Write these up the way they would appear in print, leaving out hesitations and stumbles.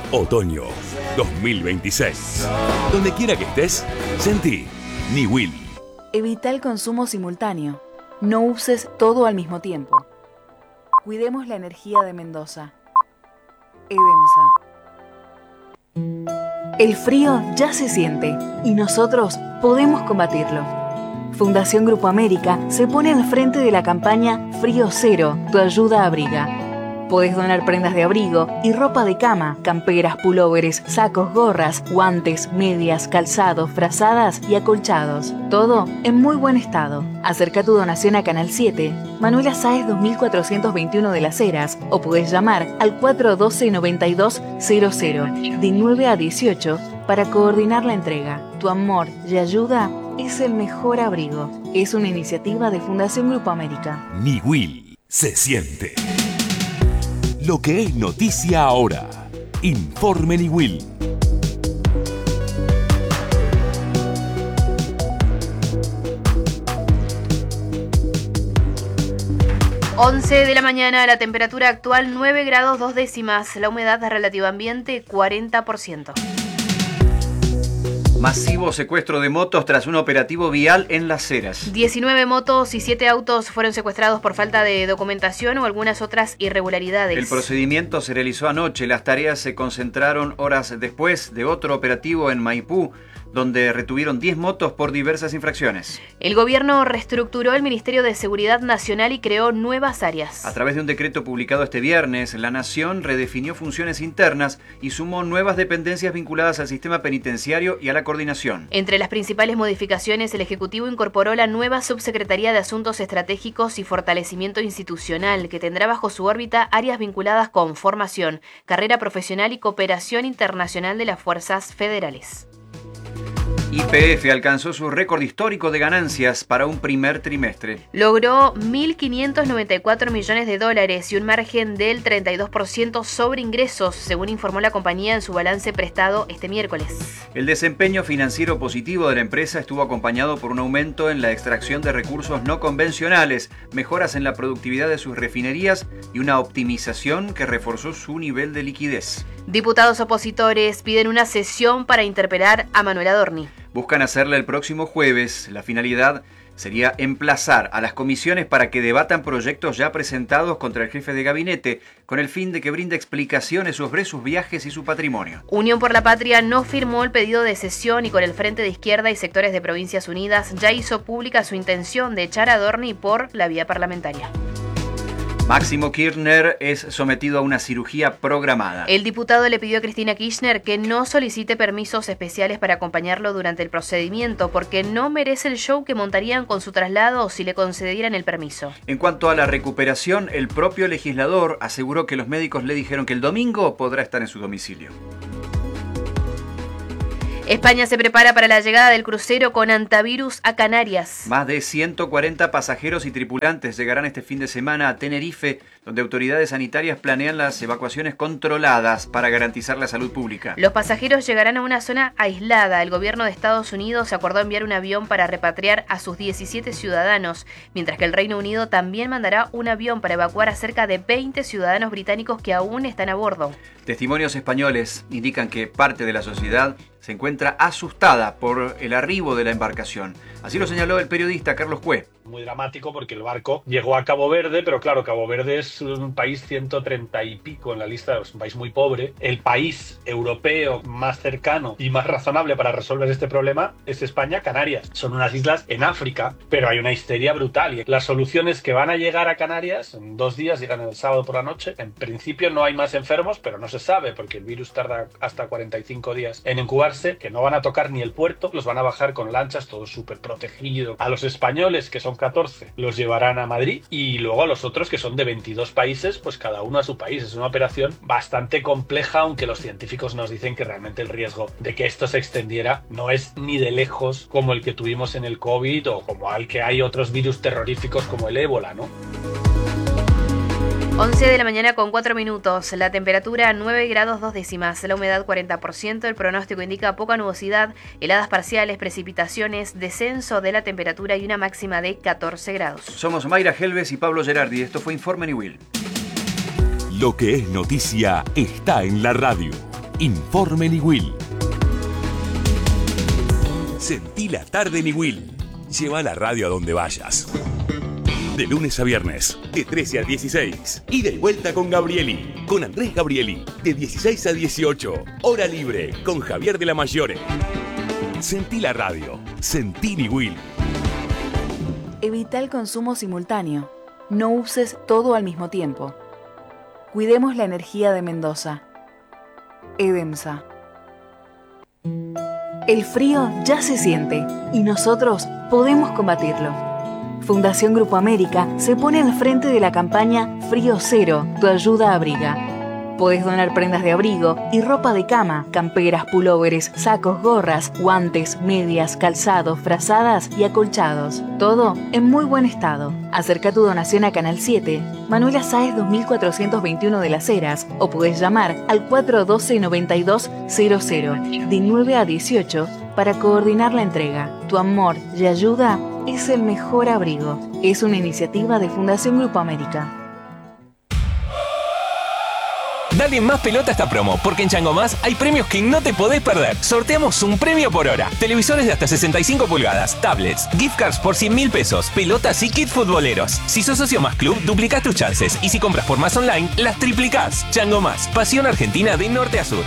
Otoño 2026. Donde quiera que estés, sentí Niwil. Evita el consumo simultáneo. No uses todo al mismo tiempo. Cuidemos la energía de Mendoza. EDEMSA. El frío ya se siente y nosotros podemos combatirlo. Fundación Grupo América se pone al frente de la campaña Frío Cero, tu ayuda abriga. Podés donar prendas de abrigo y ropa de cama, camperas, pulóveres, sacos, gorras, guantes, medias, calzados, frazadas y acolchados. Todo en muy buen estado. Acerca tu donación a Canal 7, Manuela Sáez 2421 de Las Heras, o podés llamar al 412-9200 de 9 a 18 para coordinar la entrega. Tu amor y ayuda es el mejor abrigo. Es una iniciativa de Fundación Grupo América. Niwil se siente. Lo que es noticia ahora. Informe Niwil. Once de la mañana, la temperatura actual 9 grados 2 décimas, la humedad relativa ambiente 40%. Masivo secuestro de motos tras un operativo vial en Las Heras. 19 motos y 7 autos fueron secuestrados por falta de documentación o algunas otras irregularidades. El procedimiento se realizó anoche. Las tareas se concentraron horas después de otro operativo en Maipú, donde retuvieron 10 motos por diversas infracciones. El gobierno reestructuró el Ministerio de Seguridad Nacional y creó nuevas áreas. A través de un decreto publicado este viernes, la Nación redefinió funciones internas y sumó nuevas dependencias vinculadas al sistema penitenciario y a la coordinación. Entre las principales modificaciones, el Ejecutivo incorporó la nueva Subsecretaría de Asuntos Estratégicos y Fortalecimiento Institucional, que tendrá bajo su órbita áreas vinculadas con formación, carrera profesional y cooperación internacional de las fuerzas federales. YPF alcanzó su récord histórico de ganancias para un primer trimestre. Logró $1.594 millones y un margen del 32% sobre ingresos, según informó la compañía en su balance prestado este miércoles. El desempeño financiero positivo de la empresa estuvo acompañado por un aumento en la extracción de recursos no convencionales, mejoras en la productividad de sus refinerías y una optimización que reforzó su nivel de liquidez. Diputados opositores piden una sesión para interpelar a Manuel Adorni. Buscan hacerla el próximo jueves. La finalidad sería emplazar a las comisiones para que debatan proyectos ya presentados contra el jefe de gabinete, con el fin de que brinde explicaciones sobre sus viajes y su patrimonio. Unión por la Patria no firmó el pedido de sesión y con el Frente de Izquierda y sectores de Provincias Unidas ya hizo pública su intención de echar a Adorni por la vía parlamentaria. Máximo Kirchner es sometido a una cirugía programada. El diputado le pidió a Cristina Kirchner que no solicite permisos especiales para acompañarlo durante el procedimiento, porque no merece el show que montarían con su traslado si le concedieran el permiso. En cuanto a la recuperación, el propio legislador aseguró que los médicos le dijeron que el domingo podrá estar en su domicilio. España se prepara para la llegada del crucero con antivirus a Canarias. Más de 140 pasajeros y tripulantes llegarán este fin de semana a Tenerife, donde autoridades sanitarias planean las evacuaciones controladas para garantizar la salud pública. Los pasajeros llegarán a una zona aislada. El gobierno de Estados Unidos acordó enviar un avión para repatriar a sus 17 ciudadanos, mientras que el Reino Unido también mandará un avión para evacuar a cerca de 20 ciudadanos británicos que aún están a bordo. Testimonios españoles indican que parte de la sociedad se encuentra asustada por el arribo de la embarcación. Así lo señaló el periodista Carlos Cue. Muy dramático porque el barco llegó a Cabo Verde, pero claro, Cabo Verde es un país 130 y pico en la lista, es un país muy pobre. El país europeo más cercano y más razonable para resolver este problema es España, Canarias. Son unas islas en África, pero hay una histeria brutal. Y las soluciones que van a llegar a Canarias, en 2 días, llegan el sábado por la noche. En principio no hay más enfermos, pero no se sabe porque el virus tarda hasta 45 días en incubarse, que no van a tocar ni el puerto, los van a bajar con lanchas, todo súper protegido. A los españoles, que son 14, los llevarán a Madrid, y luego a los otros, que son de 22 países, pues cada uno a su país. Es una operación bastante compleja, aunque los científicos nos dicen que realmente el riesgo de que esto se extendiera no es ni de lejos como el que tuvimos en el COVID o como al que hay otros virus terroríficos como el ébola, ¿no? 11 de la mañana con 4 minutos, la temperatura 9 grados 2 décimas, la humedad 40%, el pronóstico indica poca nubosidad, heladas parciales, precipitaciones, descenso de la temperatura y una máxima de 14 grados. Somos Mayra Helves y Pablo Gerardi, esto fue Informe Niwil. Lo que es noticia está en la radio. Informe Niwil. Sentí la tarde Niwil. Lleva la radio a donde vayas. De lunes a viernes, de 13 a 16. Ida y vuelta con Gabrieli. Con Andrés Gabrieli. De 16 a 18. Hora libre con Javier de la Mayore. Sentí la radio. Sentí Niwil. Evita el consumo simultáneo. No uses todo al mismo tiempo. Cuidemos la energía de Mendoza. Edemsa. El frío ya se siente y nosotros podemos combatirlo. Fundación Grupo América se pone al frente de la campaña Frío Cero, tu ayuda abriga. Podés donar prendas de abrigo y ropa de cama, camperas, pulóveres, sacos, gorras, guantes, medias, calzados, frazadas y acolchados. Todo en muy buen estado. Acerca tu donación a Canal 7, Manuela Sáez 2421 de Las Heras, o podés llamar al 412-9200 de 9 a 18 para coordinar la entrega. Tu amor y ayuda es el mejor abrigo. Es una iniciativa de Fundación Grupo América. Dale más pelota a esta promo, porque en Chango Más hay premios que no te podés perder. Sorteamos un premio por hora. Televisores de hasta 65 pulgadas, tablets, gift cards por 100.000 pesos, pelotas y kits futboleros. Si sos socio Más Club, duplicás tus chances. Y si compras por Más Online, las triplicás. Chango Más, pasión argentina de norte a sur.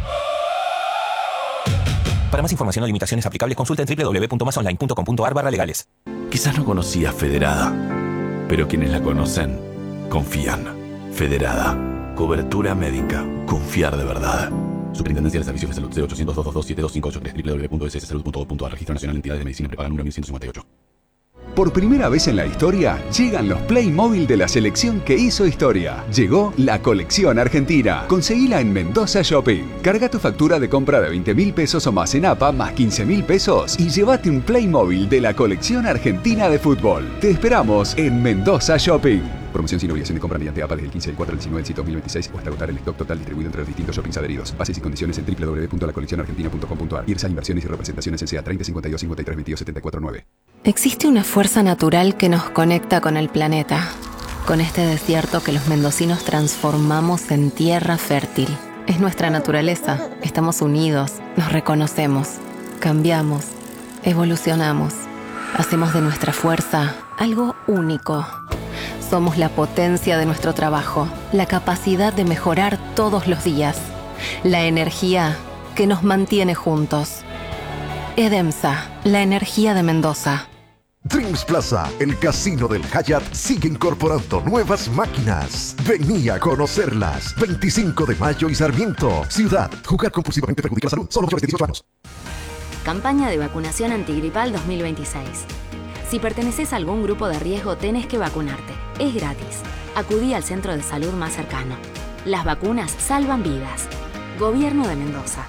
Para más información o limitaciones aplicables, consulta en www.masonline.com.ar/legales. Quizás no conocías Federada, pero quienes la conocen, confían. Federada. Cobertura médica. Confiar de verdad. Superintendencia de Servicios de Salud 0800-222-72583 www.sssalud.gov.ar. Registro Nacional de Entidades de Medicina Prepaga número 1158. Por primera vez en la historia, llegan los Playmobil de la selección que hizo historia. Llegó la colección argentina. Conseguila en Mendoza Shopping. Carga tu factura de compra de 20.000 pesos o más en APA más 15.000 pesos y llévate un Playmobil de la colección argentina de fútbol. Te esperamos en Mendoza Shopping. Promoción sin obligación de compra mediante APA desde el 15 del 4 al 19 del 7 2026 o hasta agotar el stock total distribuido entre los distintos shoppings adheridos. Bases y condiciones en www.lacoleccionargentina.com.ar. IRSA Inversiones y Representaciones en SEA 30 52 53 22 74 9. Existe una fuerza natural que nos conecta con el planeta, con este desierto que los mendocinos transformamos en tierra fértil. Es nuestra naturaleza, estamos unidos, nos reconocemos, cambiamos, evolucionamos, hacemos de nuestra fuerza algo único. Somos la potencia de nuestro trabajo, la capacidad de mejorar todos los días, la energía que nos mantiene juntos. Edemsa, la energía de Mendoza. Dreams Plaza, el casino del Hyatt, sigue incorporando nuevas máquinas. Vení a conocerlas. 25 de mayo y Sarmiento. Ciudad. Jugar compulsivamente perjudica la salud. Solo mayores de 18 años. Campaña de vacunación antigripal 2026. Si perteneces a algún grupo de riesgo, tenés que vacunarte. Es gratis. Acudí al centro de salud más cercano. Las vacunas salvan vidas. Gobierno de Mendoza.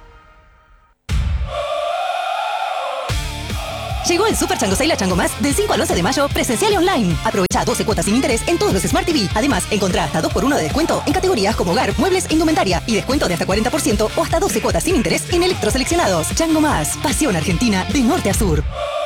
Llegó el Super Chango Sale a Chango Más del 5 al 11 de mayo, presencial y online. Aprovecha 12 cuotas sin interés en todos los Smart TV. Además, encontrá hasta 2x1 de descuento en categorías como hogar, muebles e indumentaria. Y descuento de hasta 40% o hasta 12 cuotas sin interés en electroseleccionados. Chango Más, pasión argentina de norte a sur.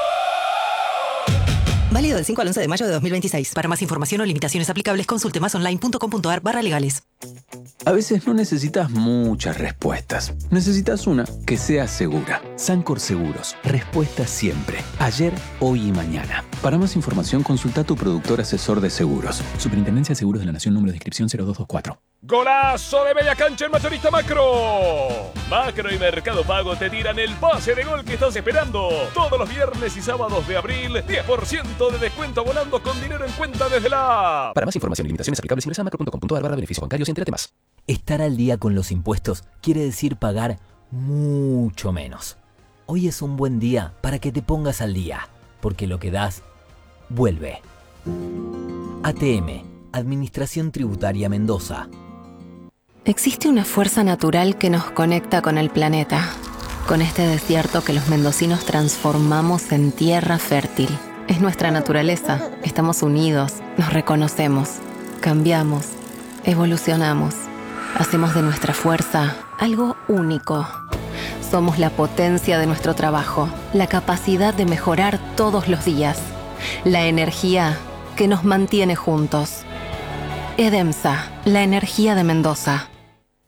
Válido del 5 al 11 de mayo de 2026. Para más información o limitaciones aplicables, consulte masonline.com.ar/legales. A veces no necesitas muchas respuestas. Necesitas una que sea segura. Sancor Seguros. Respuesta siempre. Ayer, hoy y mañana. Para más información, consulta a tu productor asesor de seguros. Superintendencia de Seguros de la Nación, número de inscripción 0224. ¡Golazo de media cancha en Mayorista Macro! Macro y Mercado Pago te tiran el pase de gol que estás esperando. Todos los viernes y sábados de abril, 10% de descuento volando con dinero en cuenta desde la app. Para más información y limitaciones aplicables, ingresa a macro.com.ar/beneficios bancarios y entérate más. Estar al día con los impuestos quiere decir pagar mucho menos. Hoy es un buen día para que te pongas al día, porque lo que das, vuelve. ATM, Administración Tributaria Mendoza. Existe una fuerza natural que nos conecta con el planeta, con este desierto que los mendocinos transformamos en tierra fértil. Es nuestra naturaleza, estamos unidos, nos reconocemos, cambiamos, evolucionamos, hacemos de nuestra fuerza algo único. Somos la potencia de nuestro trabajo, la capacidad de mejorar todos los días, la energía que nos mantiene juntos. Edemsa, la energía de Mendoza.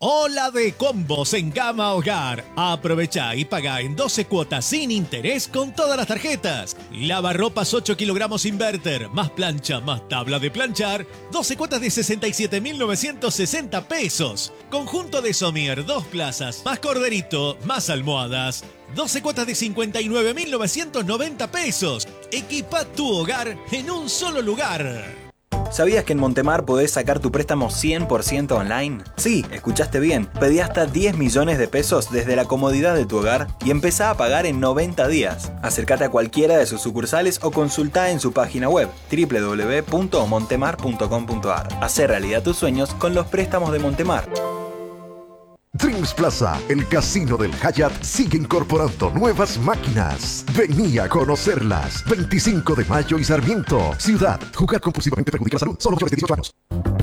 Ola de combos en Gama Hogar. Aprovecha y paga en 12 cuotas sin interés con todas las tarjetas. Lavarropas 8 kilogramos Inverter, más plancha, más tabla de planchar. 12 cuotas de 67.960 pesos. Conjunto de Somier, 2 plazas, más corderito, más almohadas. 12 cuotas de 59.990 pesos. Equipa tu hogar en un solo lugar. ¿Sabías que en Montemar podés sacar tu préstamo 100% online? Sí, escuchaste bien. Pedí hasta 10 millones de pesos desde la comodidad de tu hogar y empezá a pagar en 90 días. Acércate a cualquiera de sus sucursales o consultá en su página web www.montemar.com.ar. Hacé realidad tus sueños con los préstamos de Montemar. Dreams Plaza, el casino del Hyatt, sigue incorporando nuevas máquinas. Vení a conocerlas. 25 de mayo y Sarmiento. Ciudad. Jugar compulsivamente perjudica la salud. Solo mayores de 18 años.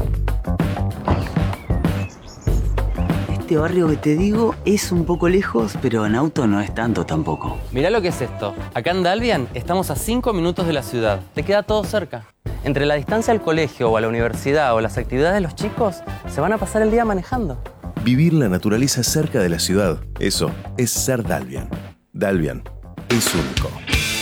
Este barrio que te digo es un poco lejos, pero en auto no es tanto tampoco. Mirá lo que es esto. Acá en Dalvian estamos a 5 minutos de la ciudad. Te queda todo cerca. Entre la distancia al colegio o a la universidad o las actividades de los chicos, se van a pasar el día manejando. Vivir la naturaleza cerca de la ciudad, eso es ser Dalvian. Dalvian es único.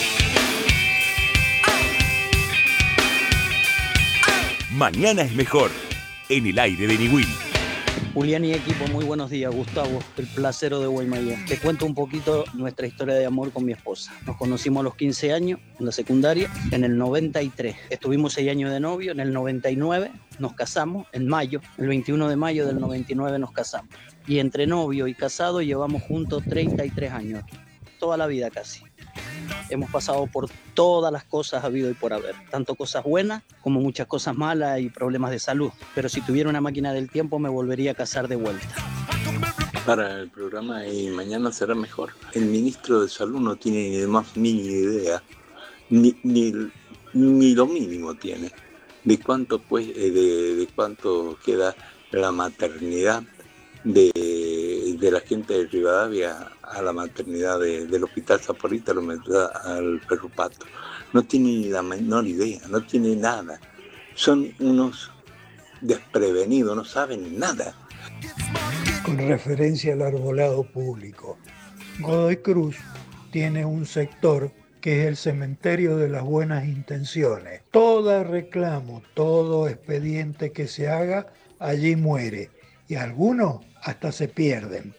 Mañana es mejor. En el aire de Niwil. Julián y equipo, muy buenos días. Gustavo, el placero de Guaymallén. Te cuento un poquito nuestra historia de amor con mi esposa. Nos conocimos a los 15 años en la secundaria, en el 93. Estuvimos 6 años de novio, en el 99 nos casamos, en mayo, el 21 de mayo del 99 nos casamos. Y entre novio y casado llevamos juntos 33 años, toda la vida casi. Hemos pasado por todas las cosas habido y por haber, tanto cosas buenas como muchas cosas malas y problemas de salud. Pero si tuviera una máquina del tiempo me volvería a casar de vuelta. Para el programa y mañana será mejor. El ministro de Salud no tiene ni de más mínima idea, ni lo mínimo tiene, de cuánto de cuánto queda la maternidad de la gente de Rivadavia a la maternidad del Hospital Saporita, al Perro Pato. No tiene ni la menor idea, no tiene nada. Son unos desprevenidos, no saben nada. Con referencia al arbolado público, Godoy Cruz tiene un sector que es el cementerio de las buenas intenciones. Todo reclamo, todo expediente que se haga, allí muere. Y algunos hasta se pierden.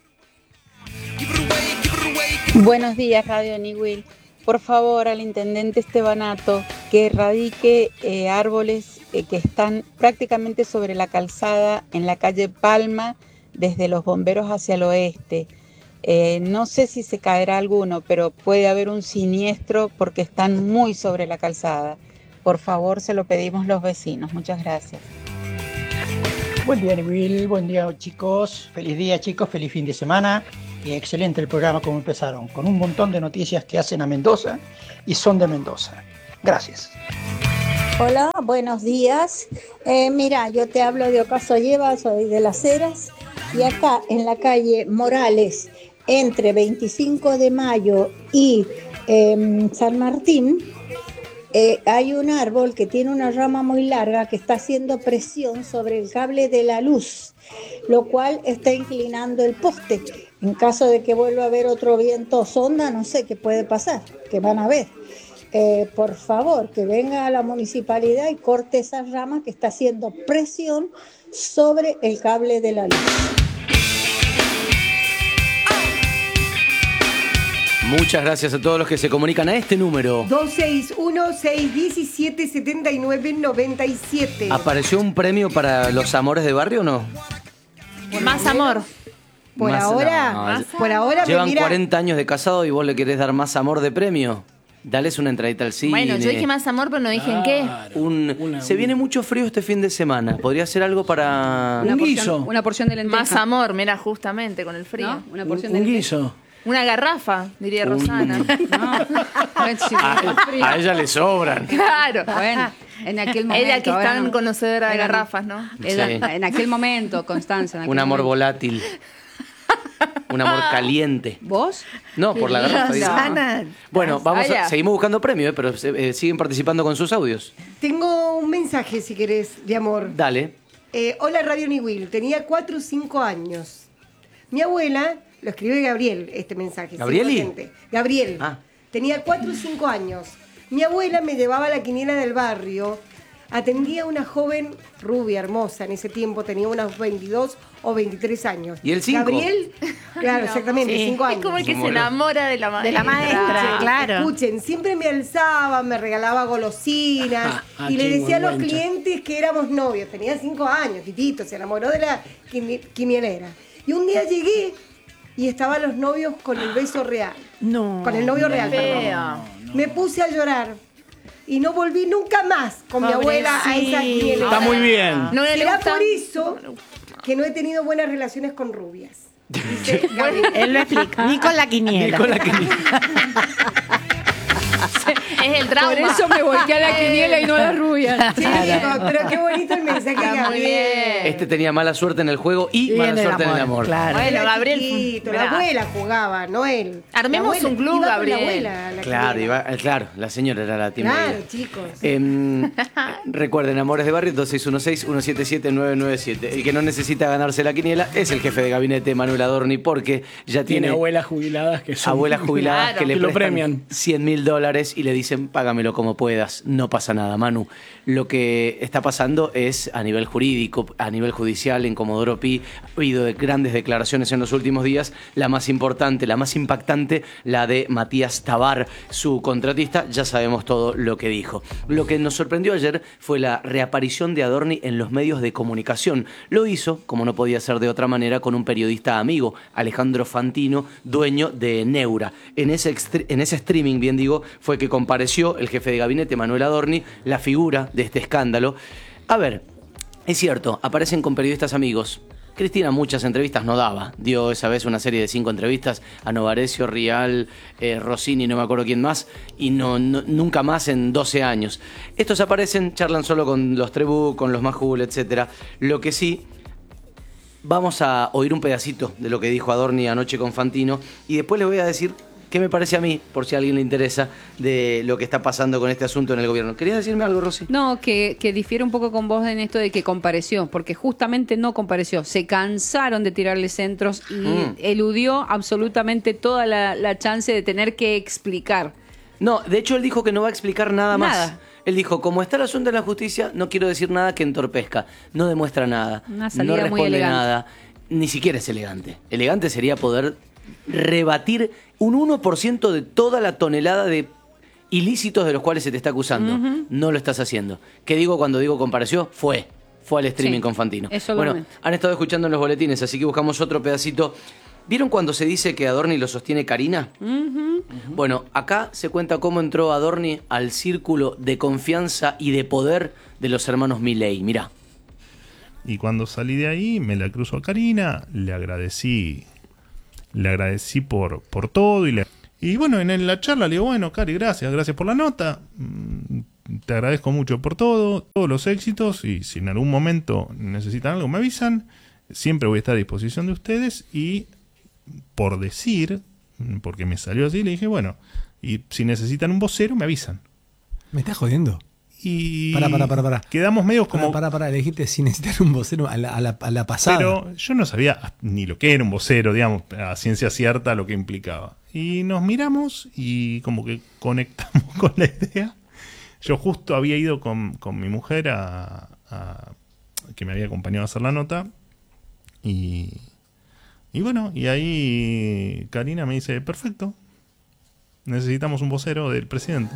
Buenos días, Radio Niwil. Por favor, al intendente Estebanato que erradique árboles que están prácticamente sobre la calzada en la calle Palma, desde los bomberos hacia el oeste. No sé si se caerá alguno, pero puede haber un siniestro porque están muy sobre la calzada. Por favor, se lo pedimos los vecinos. Muchas gracias. Buen día, Niwil. Buen día, chicos. Feliz día, chicos. Feliz fin de semana. Y excelente el programa como empezaron, con un montón de noticias que hacen a Mendoza y son de Mendoza. Gracias. Hola, buenos días. Mira, yo te hablo de Ocaso Lleva, soy de Las Heras, y acá en la calle Morales, entre 25 de mayo y San Martín, hay un árbol que tiene una rama muy larga que está haciendo presión sobre el cable de la luz, lo cual está inclinando el poste. En caso de que vuelva a haber otro viento sonda, no sé qué puede pasar, que van a ver. Por favor, que venga a la municipalidad y corte esa rama que está haciendo presión sobre el cable de la luz. Muchas gracias a todos los que se comunican a este número. 261-617-7997. ¿Apareció un premio para los amores de barrio o no? Más amor. Por ahora llevan 40 años de casado y vos le querés dar más amor de premio. Dales una entradita al cine. Bueno, yo dije más amor, pero no dije en qué. Se viene mucho frío este fin de semana. Podría ser algo para... Una porción de lenteja. Más amor, mira, justamente con el frío. ¿No? Una porción de un lenteja. guiso. Una garrafa, diría Rosana. A ella le sobran. Claro. Bueno, en aquel momento. Ella que es tan ahora conocedora de Era- garrafas, ¿no? En aquel momento, Constanza. en aquel Un amor momento. volátil. Un amor caliente. ¿Vos? No, por la garrafa. digo. Rosana. Bueno, Vaya. seguimos buscando premios, pero siguen participando con sus audios. Tengo un mensaje, si querés, de amor. Dale. Hola Radio Niwil, tenía 4 o 5 años. Mi abuela, lo escribe Gabriel, este mensaje. ¿Gabrieli? Gabriel. Tenía 4 o 5 años. Mi abuela me llevaba a la quiniela del barrio. Atendía a una joven rubia, hermosa. En ese tiempo tenía unos 22 o 23 años. ¿Y el 5? Gabriel, claro, exactamente, 5 años. Es como el que se enamora de la maestra. De la maestra, claro. Escuchen, siempre me alzaba, me regalaba golosinas y le decía a los clientes que éramos novios. Tenía 5 años, titito, se enamoró de la quinielera. Y un día llegué y estaban los novios con el beso real. No. Con el novio real, perdón. Me puse a llorar. Y no volví nunca más con mi abuela a esa quinielera. Está muy bien. No será por eso que no he tenido buenas relaciones con rubias. Dice Gabriel. Él lo explica. Ni con la quiniela. Es el trauma. Por eso me volqué a la quiniela y no a la rubia. Sí, pero qué bonito el mensaje de Gabriel. Este tenía mala suerte en el juego y mala suerte en el amor. Claro. Bueno, Gabriel. Chiquito, la abuela jugaba, no él. Armemos un club, Gabriel. Claro, la señora era la team. Claro, chicos. Recuerden, Amores de Barrio, 2616-177-997. El que no necesita ganarse la quiniela es el jefe de gabinete, Manuel Adorni, porque ya tiene abuelas jubiladas que son abuelas jubiladas que le lo prestan premian $100.000 y le dicen págamelo como puedas, no pasa nada, Manu. Lo que está pasando es a nivel jurídico, a nivel judicial, en Comodoro Pi ha habido grandes declaraciones en los últimos días, la más importante, la más impactante, la de Matías Tabar, su contratista, ya sabemos todo lo que dijo. Lo que nos sorprendió ayer fue la reaparición de Adorni en los medios de comunicación. Lo hizo, como no podía ser de otra manera, con un periodista amigo, Alejandro Fantino, dueño de Neura. En ese streaming, bien digo, fue que compareció el jefe de gabinete, Manuel Adorni, la figura de este escándalo. A ver, es cierto, aparecen con periodistas amigos. Cristina muchas entrevistas no daba. Dio esa vez una serie de 5 entrevistas a Novarecio, Rial, Rossini, no me acuerdo quién más, y nunca más en 12 años. Estos aparecen, charlan solo con los Trebú, con los Majul, etc. Lo que sí, vamos a oír un pedacito de lo que dijo Adorni anoche con Fantino y después les voy a decir qué me parece a mí, por si a alguien le interesa, de lo que está pasando con este asunto en el gobierno. ¿Querías decirme algo, Rosy? No, que difiere un poco con vos en esto de que compareció, porque justamente no compareció. Se cansaron de tirarle centros y eludió absolutamente toda la chance de tener que explicar. No, de hecho él dijo que no va a explicar nada más. Él dijo, como está el asunto en la justicia, no quiero decir nada que entorpezca. No demuestra nada, Una salida no muy responde elegante. nada. Ni siquiera es elegante. Elegante sería poder rebatir un 1% de toda la tonelada de ilícitos de los cuales se te está acusando. No lo estás haciendo. ¿Qué digo cuando digo compareció? Fue al streaming con Fantino. Bueno, han estado escuchando en los boletines, así que buscamos otro pedacito. ¿Vieron cuando se dice que Adorni lo sostiene Karina? Bueno, acá se cuenta cómo entró Adorni al círculo de confianza y de poder de los hermanos Milei. Mirá. Y cuando salí de ahí, me la cruzo a Karina, le agradecí por todo y bueno, en la charla le digo, bueno, Cari, gracias por la nota, te agradezco mucho por todos los éxitos y si en algún momento necesitan algo me avisan, siempre voy a estar a disposición de ustedes y por decir, porque me salió así, le dije, bueno, y si necesitan un vocero me avisan. ¿Me estás jodiendo? Y para. quedamos medio como... Para, le dijiste sin necesitar un vocero a la pasada. Pero yo no sabía ni lo que era un vocero, digamos, a ciencia cierta lo que implicaba. Y nos miramos y como que conectamos con la idea. Yo justo había ido con mi mujer que me había acompañado a hacer la nota. Y bueno, y ahí Karina me dice, perfecto, necesitamos un vocero del presidente.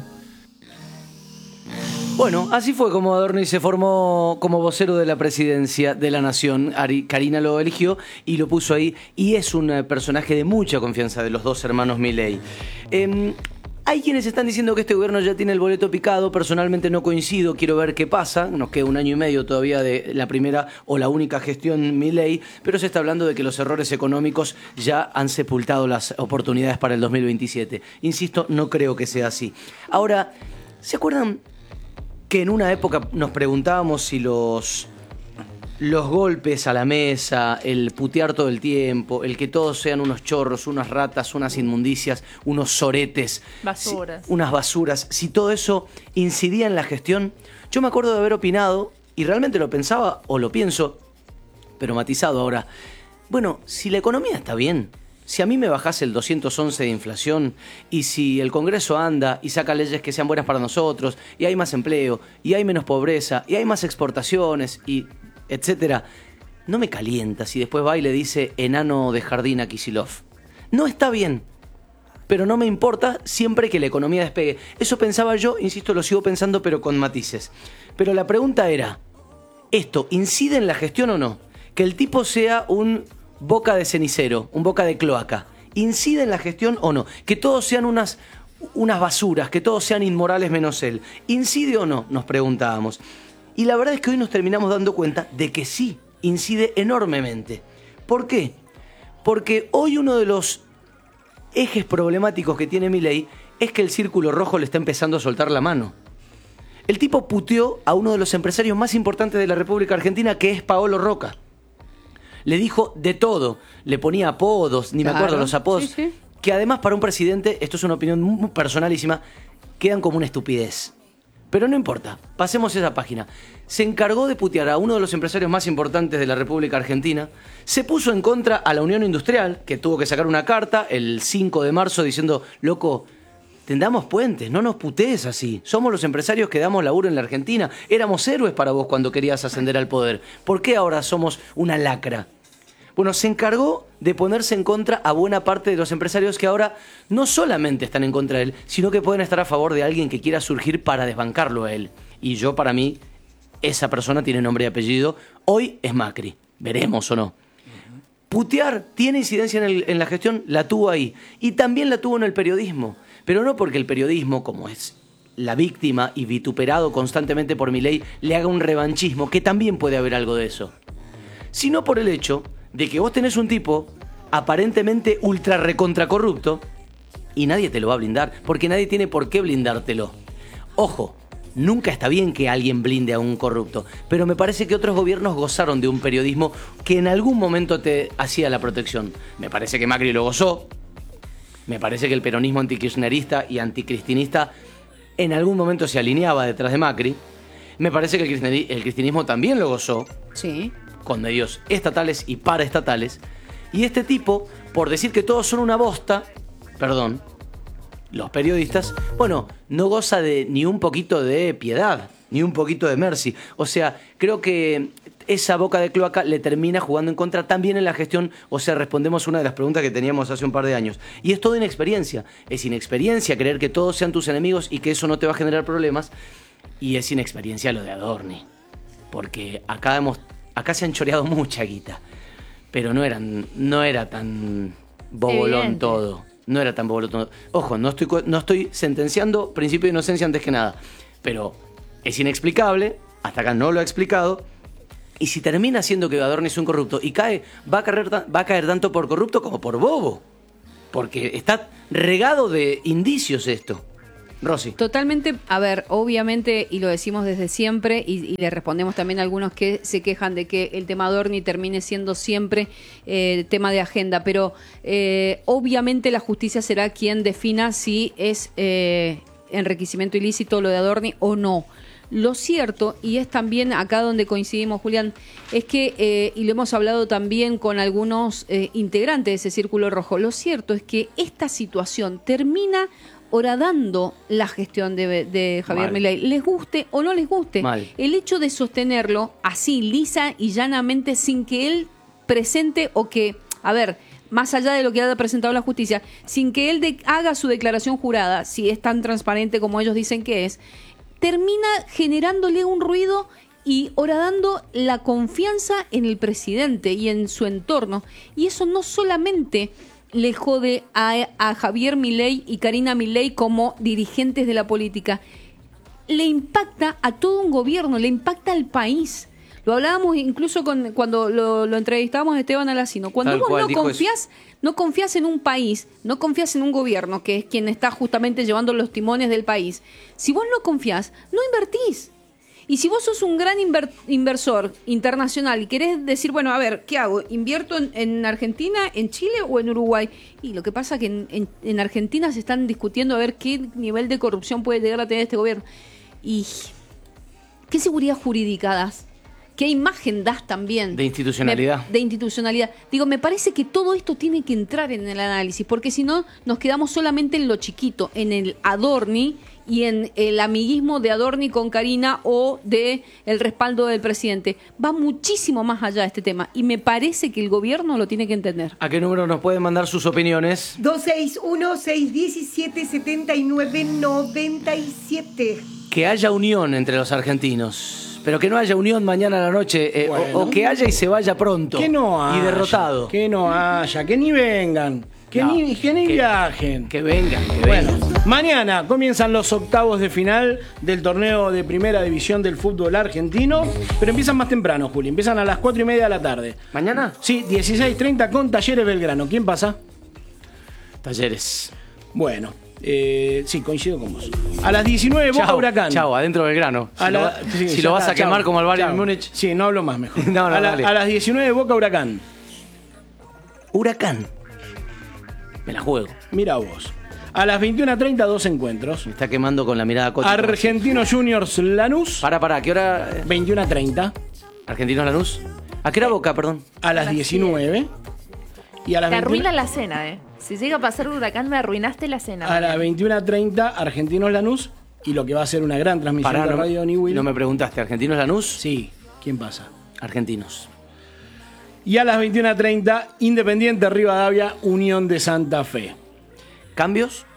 Bueno, así fue como Adorni se formó como vocero de la presidencia de la nación. Karina lo eligió y lo puso ahí. Y es un personaje de mucha confianza de los dos hermanos Milei. Hay quienes están diciendo que este gobierno ya tiene el boleto picado. Personalmente no coincido, quiero ver qué pasa. Nos queda 1 año y medio todavía de la primera o la única gestión Milei, pero se está hablando de que los errores económicos ya han sepultado las oportunidades para el 2027. Insisto, no creo que sea así. Ahora, ¿se acuerdan que en una época nos preguntábamos si los golpes a la mesa, el putear todo el tiempo, el que todos sean unos chorros, unas ratas, unas inmundicias, unos soretes, Basuras. unas basuras, si todo eso incidía en la gestión? Yo me acuerdo de haber opinado Y realmente lo pensaba o lo pienso, pero matizado ahora. Bueno, si la economía está bien, si a mí me bajase el 211 de inflación y si el Congreso anda y saca leyes que sean buenas para nosotros y hay más empleo y hay menos pobreza y hay más exportaciones y etcétera, no me calienta si después va y le dice enano de jardín a Kicillof. No está bien, pero no me importa siempre que la economía despegue. Eso pensaba yo, insisto, lo sigo pensando pero con matices. Pero la pregunta era, ¿esto incide en la gestión o no? Que el tipo sea un boca de cenicero, un boca de cloaca, ¿incide en la gestión o no? Que todos sean unas basuras, que todos sean inmorales menos él, ¿incide o no? Nos preguntábamos. Y la verdad es que hoy nos terminamos dando cuenta de que sí, incide enormemente. ¿Por qué? Porque hoy uno de los ejes problemáticos que tiene Milei es que el círculo rojo le está empezando a soltar la mano. El tipo puteó a uno de los empresarios más importantes de la República Argentina, que es Paolo Roca. Le dijo de todo, le ponía apodos, ni me acuerdo los apodos, sí. Que además para un presidente, esto es una opinión muy personalísima, quedan como una estupidez. Pero no importa, pasemos esa página. Se encargó de putear a uno de los empresarios más importantes de la República Argentina, se puso en contra a la Unión Industrial, que tuvo que sacar una carta el 5 de marzo diciendo, loco, tendamos puentes, no nos putees así. Somos los empresarios que damos laburo en la Argentina. Éramos héroes para vos cuando querías ascender al poder. ¿Por qué ahora somos una lacra? Bueno, se encargó de ponerse en contra a buena parte de los empresarios que ahora no solamente están en contra de él, sino que pueden estar a favor de alguien que quiera surgir para desbancarlo a él. Y yo, para mí, esa persona tiene nombre y apellido. Hoy es Macri. Veremos o no. Putear tiene incidencia en la gestión, la tuvo ahí. Y también la tuvo en el periodismo. Pero no porque el periodismo, como es la víctima y vituperado constantemente por Milei, le haga un revanchismo, que también puede haber algo de eso. Sino por el hecho de que vos tenés un tipo aparentemente ultra recontra corrupto y nadie te lo va a blindar, porque nadie tiene por qué blindártelo. Ojo, nunca está bien que alguien blinde a un corrupto, pero me parece que otros gobiernos gozaron de un periodismo que en algún momento te hacía la protección. Me parece que Macri lo gozó, me parece que el peronismo antikirchnerista y anticristinista en algún momento se alineaba detrás de Macri, me parece que el cristianismo también lo gozó. Sí. Con medios estatales y paraestatales, y este tipo, por decir que todos son una bosta, perdón, los periodistas, bueno, no goza de ni un poquito de piedad, ni un poquito de mercy. O sea, creo que esa boca de cloaca le termina jugando en contra también en la gestión. O sea, respondemos una de las preguntas que teníamos hace un par de años. Y es todo inexperiencia. Es inexperiencia creer que todos sean tus enemigos y que eso no te va a generar problemas. Y es inexperiencia lo de Adorni. Porque acá se han choreado mucha guita, pero no era tan bobolón evidente. Todo. No era tan bobolón todo. Ojo, no estoy sentenciando principio de inocencia antes que nada, pero es inexplicable, hasta acá no lo ha explicado, y si termina siendo que Adorni es un corrupto y cae, va a caer tanto por corrupto como por bobo, porque está regado de indicios esto. Rosy. Totalmente, a ver, obviamente, y lo decimos desde siempre, y le respondemos también a algunos que se quejan de que el tema Adorni termine siendo siempre tema de agenda, pero obviamente la justicia será quien defina si es enriquecimiento ilícito lo de Adorni o no. Lo cierto, y es también acá donde coincidimos, Julián, es que, y lo hemos hablado también con algunos integrantes de ese círculo rojo, lo cierto es que esta situación termina horadando la gestión de Javier Milei, les guste o no les guste. Mal. El hecho de sostenerlo así, lisa y llanamente, sin que él presente o que, a ver, más allá de lo que haya presentado la justicia, sin que él haga su declaración jurada, si es tan transparente como ellos dicen que es, termina generándole un ruido y horadando la confianza en el presidente y en su entorno. Y eso no solamente le jode a Javier Milei y Karina Milei como dirigentes de la política, le impacta a todo un gobierno, le impacta al país. Lo hablábamos incluso cuando lo entrevistábamos a Esteban Alacino. Cuando vos no confías en un país, no confías en un gobierno, que es quien está justamente llevando los timones del país, si vos no confías, no invertís. Y si vos sos un gran inversor internacional y querés decir, bueno, a ver, ¿qué hago? ¿Invierto en Argentina, en Chile o en Uruguay? Y lo que pasa es que en Argentina se están discutiendo a ver qué nivel de corrupción puede llegar a tener este gobierno. ¿Y qué seguridad jurídica das? ¿Qué imagen das también? De institucionalidad. De institucionalidad. Digo, me parece que todo esto tiene que entrar en el análisis, porque si no, nos quedamos solamente en lo chiquito, en el Adorni y en el amiguismo de Adorni con Karina o de el respaldo del presidente. Va muchísimo más allá de este tema y me parece que el gobierno lo tiene que entender. ¿A qué número nos pueden mandar sus opiniones? 261-617-7997. Que haya unión entre los argentinos, pero que no haya unión mañana a la noche, o que haya y se vaya pronto. Que no haya. Y derrotado. Que no haya, que ni vengan. Que ni viajen. Que vengan, Bueno, mañana comienzan los octavos de final del torneo de primera división del fútbol argentino, pero empiezan más temprano, Juli. Empiezan a las 4:30 de la tarde. ¿Mañana? Sí, 16:30 con Talleres Belgrano. ¿Quién pasa? Talleres. Bueno, sí, coincido con vos. A las 19 Boca Huracán. Chau, adentro Belgrano. Si lo vas a quemar como al Bayern Múnich. Sí, no hablo más mejor. No, a dale. las 19 Boca Huracán. Huracán. Me la juego. Mira vos. A las 21:30 dos encuentros. Me está quemando con la mirada coche. Argentinos Juniors Lanús. Para, ¿qué hora? 21:30. Argentinos Lanús. ¿A qué hora Boca, perdón? A las 19. Y a las Te 21. arruina la cena, Si llega a pasar Huracán, me arruinaste la cena. A las 21:30 Argentinos Lanús. Y lo que va a ser una gran transmisión de Radio Newell. No me preguntaste, ¿Argentinos Lanús? Sí. ¿Quién pasa? Argentinos. Y a las 21:30 Independiente Rivadavia, Unión de Santa Fe. ¿Cambios?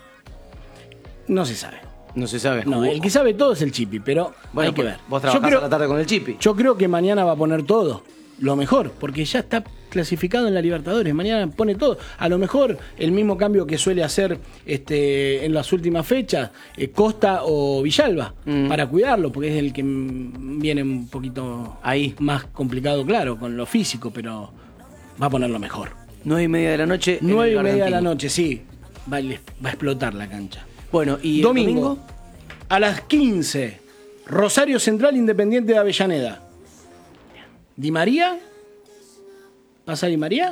No se sabe. No se sabe. No, el que sabe todo es el Chipi, pero bueno, hay que ver. Vos trabajás a la tarde con el Chipi. Yo creo que mañana va a poner todo. Lo mejor, porque ya está clasificado en la Libertadores. Mañana pone todo. A lo mejor el mismo cambio que suele hacer en las últimas fechas, Costa o Villalba, para cuidarlo, porque es el que viene un poquito ahí más complicado, claro, con lo físico, pero va a poner lo mejor. 9:30 de la noche. 9:30 de la noche, sí. Va a explotar la cancha. Bueno, y domingo a las 15, Rosario Central Independiente de Avellaneda. ¿Di María? ¿Pasa Di María?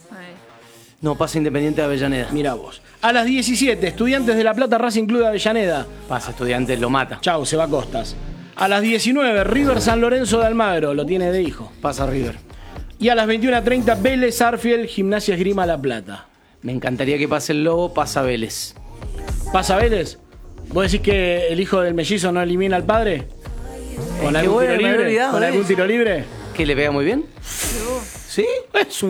No, pasa Independiente de Avellaneda. Mira vos. A las 17, Estudiantes de La Plata Racing Club de Avellaneda. Pasa Estudiantes, lo mata. Chau, se va a Costas. A las 19, River San Lorenzo de Almagro, lo tiene de hijo. Pasa River. Y a las 21:30, Vélez Arfield, Gimnasia Esgrima La Plata. Me encantaría que pase el Lobo, pasa Vélez. ¿Pasa Vélez? ¿Vos decís que el hijo del mellizo no elimina al padre? ¿Con algún tiro libre? ¿Con algún tiro libre? ¿Que le pega muy bien? ¿Sí? Es un